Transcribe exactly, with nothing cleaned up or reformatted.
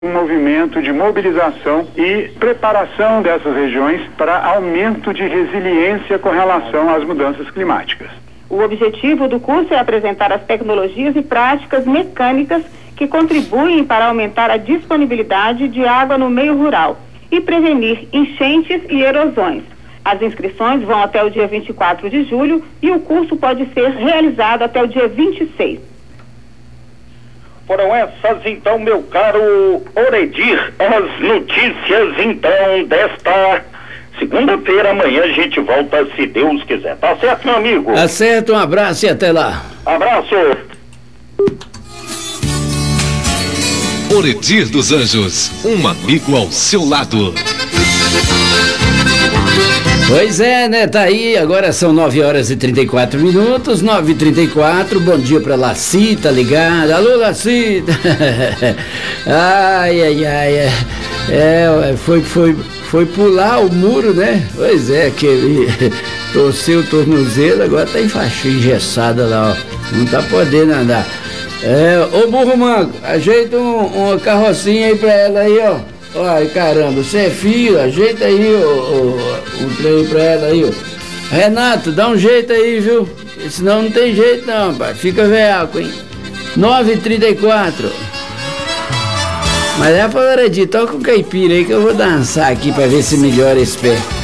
um movimento de mobilização e preparação dessas regiões para aumento de resiliência com relação às mudanças climáticas. O objetivo do curso é apresentar as tecnologias e práticas mecânicas que contribuem para aumentar a disponibilidade de água no meio rural e prevenir enchentes e erosões. As inscrições vão até o dia vinte e quatro de julho e o curso pode ser realizado até o dia vinte e seis. Foram essas, então, meu caro Oredir, as notícias, então, desta segunda-feira. Amanhã a gente volta, se Deus quiser. Tá certo, meu amigo? Tá certo, um abraço e até lá. Abraço. Oredir dos Anjos, um amigo ao seu lado. Pois é, né? Tá aí, agora são nove horas e trinta e quatro minutos, nove e trinta e quatro, bom dia pra Laci, tá ligado? Alô, Laci! Ai, ai, ai, é, é, foi, foi, foi pular o muro, né? Pois é, que ele torceu o tornozelo, agora tá em faixa engessada lá, ó, não tá podendo andar. É, ô burro manco, ajeita um, uma carrocinha aí pra ela aí, ó. Ai, caramba, você é filho, ajeita aí o, um trem pra ela aí, ó. Renato, dá um jeito aí, viu? Senão não tem jeito não, pai. Fica veaco, hein? nove e trinta e quatro. Mas é pra hora de toca um caipira aí que eu vou dançar aqui pra ver se melhora esse pé.